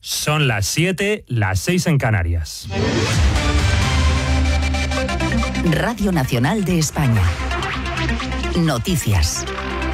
Son las 7, las 6 en Canarias. Radio Nacional de España. Noticias.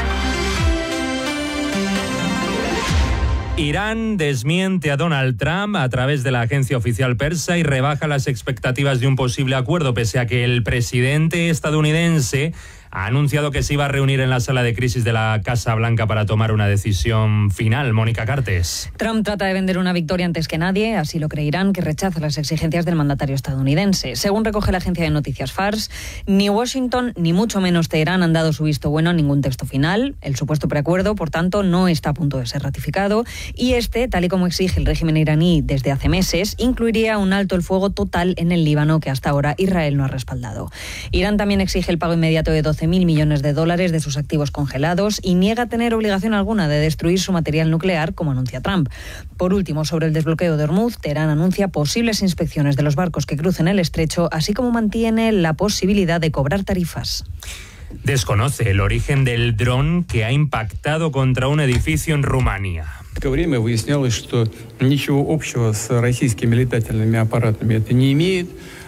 Irán desmiente a Donald Trump a través de la agencia oficial persa y rebaja las expectativas de un posible acuerdo, pese a que el presidente estadounidense ha anunciado que se iba a reunir en la sala de crisis de la Casa Blanca para tomar una decisión final. Mónica Cartes. Trump trata de vender una victoria antes que nadie, así lo cree Irán, que rechaza las exigencias del mandatario estadounidense. Según recoge la agencia de noticias Fars, ni Washington ni mucho menos Teherán han dado su visto bueno a ningún texto final. El supuesto preacuerdo, por tanto, no está a punto de ser ratificado y tal y como exige el régimen iraní desde hace meses, incluiría un alto el fuego total en el Líbano que hasta ahora Israel no ha respaldado. Irán también exige el pago inmediato de $12.000 millones de sus activos congelados y niega tener obligación alguna de destruir su material nuclear, como anuncia Trump. Por último, sobre el desbloqueo de Hormuz, Teherán anuncia posibles inspecciones de los barcos que crucen el estrecho, así como mantiene la posibilidad de cobrar tarifas. Desconoce el origen del dron que ha impactado contra un edificio en Rumania. Время выяснялось, что ничего общего с российскими летательными аппаратами это не имеет.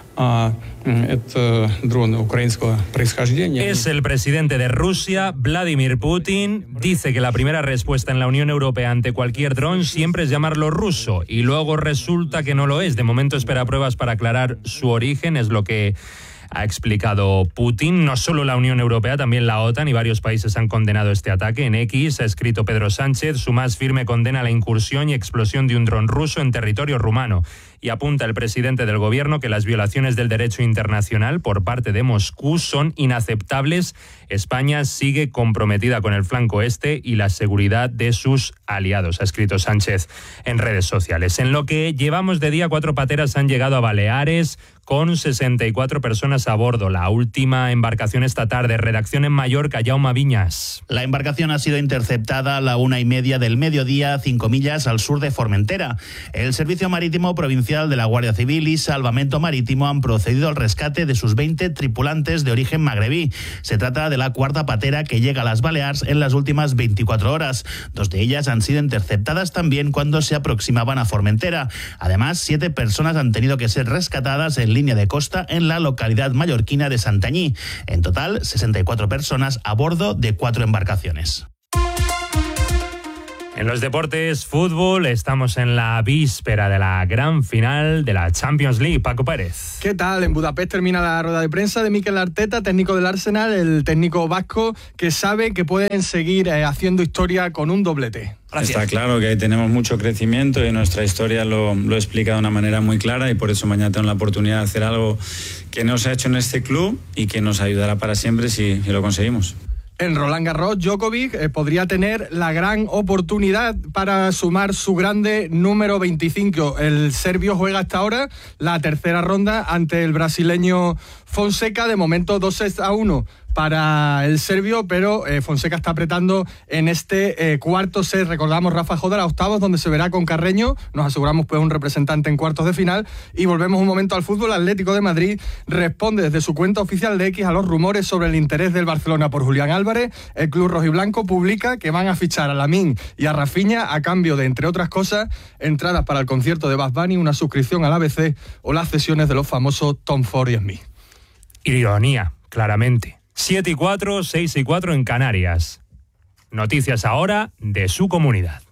Это дроны украинского происхождения. Es el presidente de Rusia, Vladimir Putin. Dice que la primera respuesta en la Unión Europea ante cualquier dron siempre es llamarlo ruso y luego resulta que no lo es. De momento espera pruebas para aclarar su origen, es lo que ha explicado Putin. No solo la Unión Europea, también la OTAN y varios países han condenado este ataque. En X ha escrito Pedro Sánchez su más firme condena a la incursión y explosión de un dron ruso en territorio rumano. Y apunta el presidente del gobierno que las violaciones del derecho internacional por parte de Moscú son inaceptables. España sigue comprometida con el flanco este y la seguridad de sus aliados, ha escrito Sánchez en redes sociales. En lo que llevamos de día, 4 pateras han llegado a Baleares con 64 personas a bordo. La última embarcación esta tarde. Redacción en Mallorca, Jaume Viñas. La embarcación ha sido interceptada a la 1:30 del mediodía, 5 millas al sur de Formentera. El Servicio Marítimo Provincial de la Guardia Civil y Salvamento Marítimo han procedido al rescate de sus 20 tripulantes de origen magrebí. Se trata de la 4ª patera que llega a las Baleares en las últimas 24 horas. 2 de ellas han sido interceptadas también cuando se aproximaban a Formentera. Además, 7 personas han tenido que ser rescatadas en línea de costa en la localidad mallorquina de Santanyí. En total, 64 personas a bordo de 4 embarcaciones. En los deportes, fútbol, estamos en la víspera de la gran final de la Champions League. Paco Pérez. ¿Qué tal? En Budapest termina la rueda de prensa de Mikel Arteta, técnico del Arsenal, el técnico vasco, que sabe que pueden seguir haciendo historia con un doblete. Gracias. Está claro que tenemos mucho crecimiento y nuestra historia lo explica de una manera muy clara y por eso mañana tengo la oportunidad de hacer algo que no se ha hecho en este club y que nos ayudará para siempre si lo conseguimos. En Roland Garros, Djokovic podría tener la gran oportunidad para sumar su grande número 25. El serbio juega hasta ahora la tercera ronda ante el brasileño Fonseca. De momento 2-1 para el serbio, pero Fonseca está apretando en este cuarto set. Recordamos Rafa Nadal a octavos, donde se verá con Carreño. Nos aseguramos pues un representante en cuartos de final. Y volvemos un momento al fútbol. Atlético de Madrid responde desde su cuenta oficial de X a los rumores sobre el interés del Barcelona por Julián Álvarez. El club rojiblanco publica que van a fichar a Lamine y a Rafinha a cambio de, entre otras cosas, entradas para el concierto de Bad Bunny, una suscripción al ABC o las cesiones de los famosos Tom Ford y Smith. Ironía, claramente. 7:04, 6:04 en Canarias. Noticias ahora de su comunidad.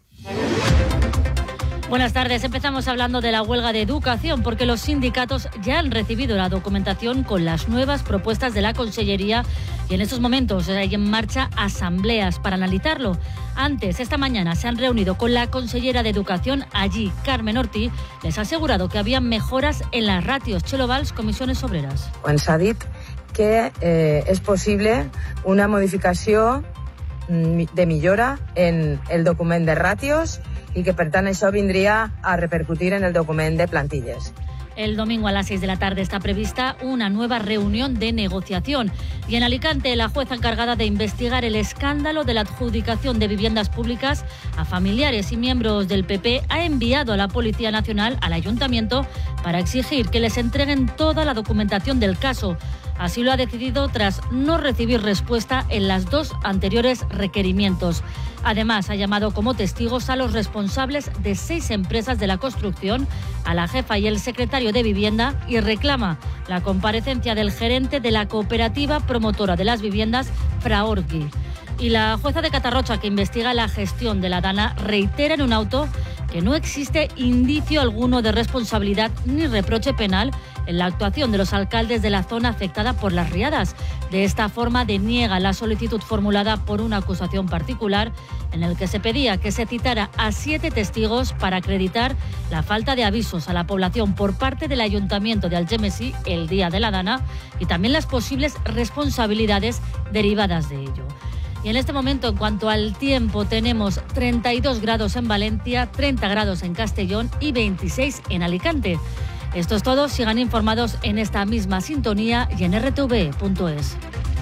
Buenas tardes. Empezamos hablando de la huelga de educación porque los sindicatos ya han recibido la documentación con las nuevas propuestas de la Consellería y en estos momentos hay en marcha asambleas para analizarlo. Antes, esta mañana, se han reunido con la consellera de Educación. Allí, Carmen Ortiz les ha asegurado que había mejoras en las ratios. Txelo Valls, Comissiones Obreres. Ens ha dit que és possible una modificació de millora en el document de ràtios i que, per tant, això vindria a repercutir en el document de plantilles. El domingo a las 6 de la tarde está prevista una nueva reunión de negociación. Y en Alicante, la jueza encargada de investigar el escándalo de la adjudicación de viviendas públicas a familiares y miembros del PP ha enviado a la Policía Nacional al Ayuntamiento para exigir que les entreguen toda la documentación del caso. Así lo ha decidido tras no recibir respuesta en las 2 anteriores requerimientos. Además, ha llamado como testigos a los responsables de 6 empresas de la construcción, a la jefa y el secretario de Vivienda, y reclama la comparecencia del gerente de la cooperativa promotora de las viviendas, Fraorgi. Y la jueza de Catarrocha, que investiga la gestión de la Dana, reitera en un auto que no existe indicio alguno de responsabilidad ni reproche penal en la actuación de los alcaldes de la zona afectada por las riadas. De esta forma, deniega la solicitud formulada por una acusación particular en el que se pedía que se citara a 7 testigos para acreditar la falta de avisos a la población por parte del Ayuntamiento de Algemesí el día de la Dana y también las posibles responsabilidades derivadas de ello. Y en este momento, en cuanto al tiempo, tenemos 32 grados en Valencia, 30 grados en Castellón y 26 en Alicante. Esto es todo. Sigan informados en esta misma sintonía y en rtv.es.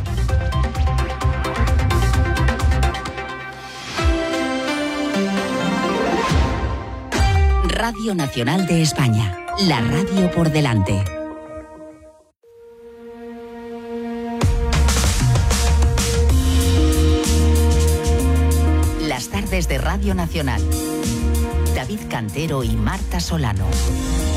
Radio Nacional de España. La radio por delante. Las tardes de Radio Nacional. David Cantero y Marta Solano.